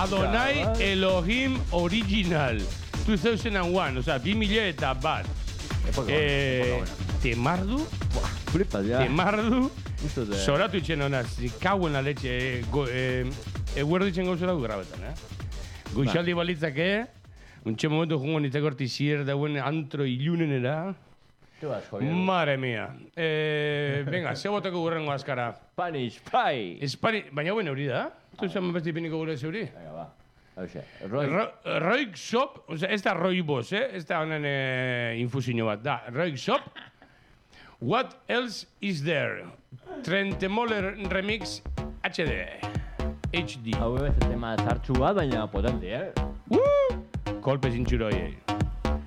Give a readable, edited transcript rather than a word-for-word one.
Adonai Elohim Original 2001, o sea, 2001. Temardu? Flipas, ja. Temardu? Zoratu itxen honaz, kau en la leche. Eguerdu itxen gauzela grabetan, Goixaldi balitzake, untxe momentu jungo nintzeko hortizier dauen antro ilunenera. Mare mia. Venga, ze boteko gurrengo azkara. Spanish Pie. Baina guen hori da? Tu esan besti piniko gure zeuri? Venga, va. Roik Shop, o sea, ez da roibos, ez da honen infusio bat, da. Roik Shop. What else is there? Trentemoller Remix HD. Hau beste tema zartxu bat, baina potente, Kolpe zintxuro